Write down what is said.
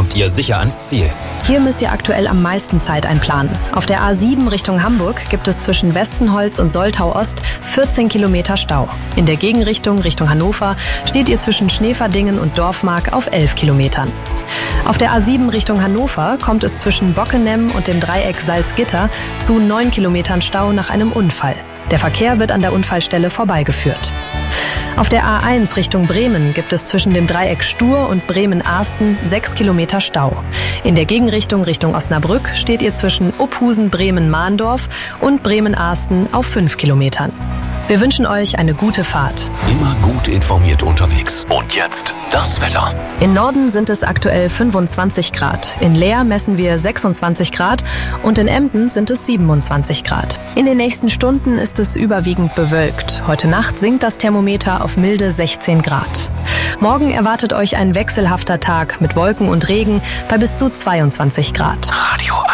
kommt ihr sicher ans Ziel. Hier müsst ihr aktuell am meisten Zeit einplanen. Auf der A7 Richtung Hamburg gibt es zwischen Westenholz und Soltau Ost 14 Kilometer Stau. In der Gegenrichtung Richtung Hannover steht ihr zwischen Schneverdingen und Dorfmark auf 11 Kilometern. Auf der A7 Richtung Hannover kommt es zwischen Bockenem und dem Dreieck Salzgitter zu 9 Kilometern Stau nach einem Unfall. Der Verkehr wird an der Unfallstelle vorbeigeführt. Auf der A1 Richtung Bremen gibt es zwischen dem Dreieck Stur und Bremen-Arsten 6 Kilometer Stau. In der Gegenrichtung Richtung Osnabrück steht ihr zwischen Uphusen, Bremen-Mahndorf und Bremen-Arsten auf 5 Kilometern. Wir wünschen euch eine gute Fahrt. Immer gut informiert unterwegs. Und jetzt das Wetter. In Norden sind es aktuell 25 Grad. In Leer messen wir 26 Grad und in Emden sind es 27 Grad. In den nächsten Stunden ist es überwiegend bewölkt. Heute Nacht sinkt das Thermometer auf milde 16 Grad. Morgen erwartet euch ein wechselhafter Tag mit Wolken und Regen bei bis zu 22 Grad. Radio